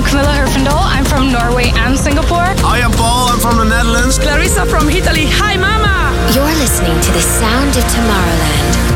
Camilla Herfindahl. I'm from Norway and Singapore. I am Paul. I'm from the Netherlands. Clarissa from Italy. Hi, Mama. You're listening to the sound of Tomorrowland.